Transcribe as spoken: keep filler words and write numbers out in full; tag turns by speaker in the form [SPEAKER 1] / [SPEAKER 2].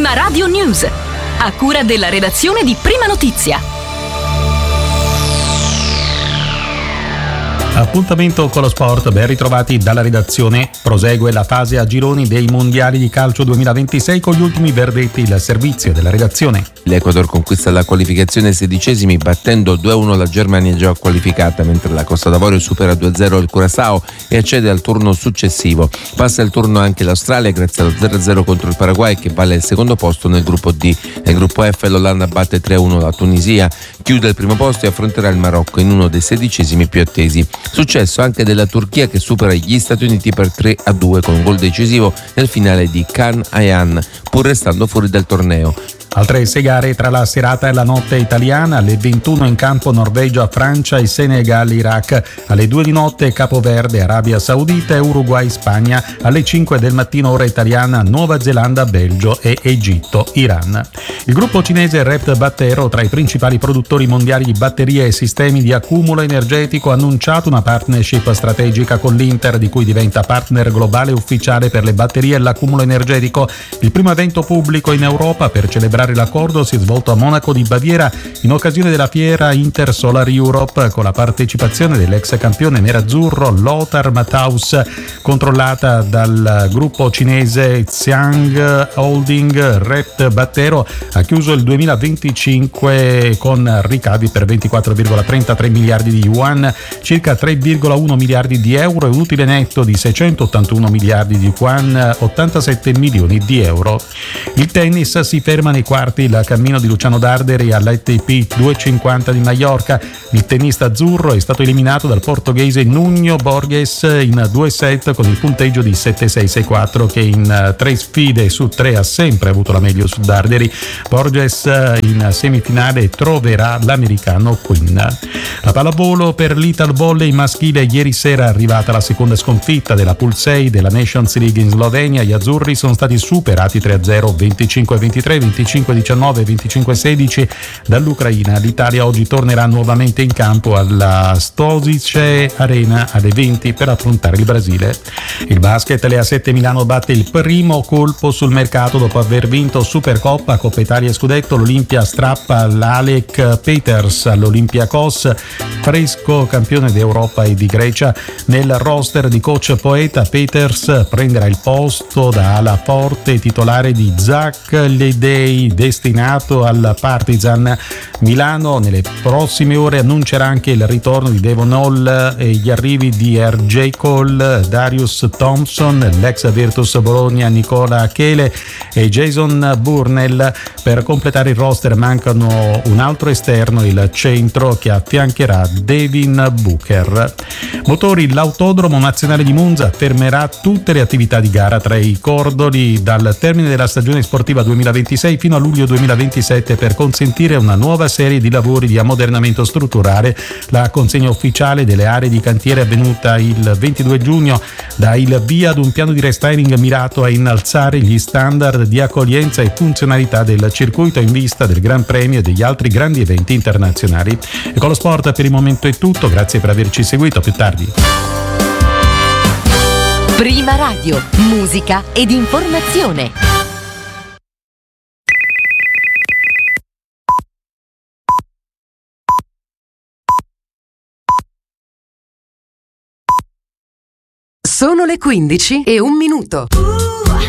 [SPEAKER 1] Prima Radio News, a cura della redazione di Prima Notizia.
[SPEAKER 2] Appuntamento con lo sport, ben ritrovati dalla redazione. Prosegue la fase a gironi dei mondiali di calcio duemilaventisei con gli ultimi verdetti, il servizio della redazione.
[SPEAKER 3] L'Ecuador conquista la qualificazione ai sedicesimi battendo due a uno la Germania già qualificata, mentre la Costa d'Avorio supera due a zero il Curaçao e accede al turno successivo. Passa il turno anche l'Australia grazie allo zero a zero contro il Paraguay, che vale il secondo posto nel gruppo D. Nel gruppo F l'Olanda batte tre a uno la Tunisia, chiude il primo posto e affronterà il Marocco in uno dei sedicesimi più attesi. Successo anche della Turchia, che supera gli Stati Uniti per tre a due con un gol decisivo nel finale di Can Ayhan, pur restando fuori dal torneo.
[SPEAKER 2] Altre sei gare tra la serata e la notte italiana. Alle ventuno in campo Norvegia, Francia e Senegal, Iraq. Alle due di notte Capoverde, Arabia Saudita e Uruguay, Spagna. Alle cinque del mattino ora italiana Nuova Zelanda, Belgio e Egitto, Iran. Il gruppo cinese Rept Battero, tra i principali produttori mondiali di batterie e sistemi di accumulo energetico, ha annunciato una partnership strategica con l'Inter, di cui diventa partner globale ufficiale per le batterie e l'accumulo energetico. Il primo evento pubblico in Europa per celebrare l'accordo si è svolto a Monaco di Baviera in occasione della fiera Inter Solar Europe, con la partecipazione dell'ex campione nerazzurro Lothar Matthaus, controllata dal gruppo cinese Xiang Holding. Rept Battero ha chiuso il duemilaventicinque con ricavi per ventiquattro virgola trentatré miliardi di yuan, circa tre virgola uno miliardi di euro, e un utile netto di seicentottantuno miliardi di yuan, ottantasette milioni di euro. Il tennis si ferma nei quarti il cammino di Luciano Darderi all'A T P duecentocinquanta di Maiorca. Il tennista azzurro è stato eliminato dal portoghese Nuno Borges in due set con il punteggio di sette sei sei quattro, che in tre sfide su tre ha sempre avuto la meglio su Darderi. Borges in semifinale troverà l'americano Quinn. La pallavolo per l'Ital Volley maschile. Ieri sera è arrivata la seconda sconfitta della Pool sei della Nations League in Slovenia. Gli azzurri sono stati superati tre a zero, venticinque a ventitré, venticinque a diciannove, venticinque a sedici dall'Ucraina. L'Italia oggi tornerà nuovamente in campo alla Stosice Arena alle venti per affrontare il Brasile. Il basket, le A sette Milano batte il primo colpo sul mercato dopo aver vinto Supercoppa, Coppa Italia e Scudetto. L'Olimpia strappa l'Alec Peters all'Olympiakos, fresco campione d'Europa e di Grecia. Nel roster di coach Poeta, Peters prenderà il posto da ala forte titolare di Zach Ledei, destinato al Partizan. Milano nelle prossime ore annuncerà anche il ritorno di Devon Hall e gli arrivi di R J Cole, Darius Thompson, l'ex Virtus Bologna Nicola Chele e Jason Burnell. Per completare il roster mancano un altro esterno, il centro, che affiancherà Devin Booker. Motori, l'autodromo nazionale di Monza fermerà tutte le attività di gara tra i cordoli dal termine della stagione sportiva duemilaventisei fino a luglio duemilaventisette per consentire una nuova serie di lavori di ammodernamento strutturale. La consegna ufficiale delle aree di cantiere è avvenuta il ventidue giugno, dà il via ad un piano di restyling mirato a innalzare gli standard di accoglienza e funzionalità del circuito in vista del Gran Premio e degli altri grandi eventi internazionali. E con lo sport per il momento è tutto, grazie per averci seguito, a più tardi.
[SPEAKER 1] Prima Radio, musica ed informazione.
[SPEAKER 4] Sono le quindici e un minuto.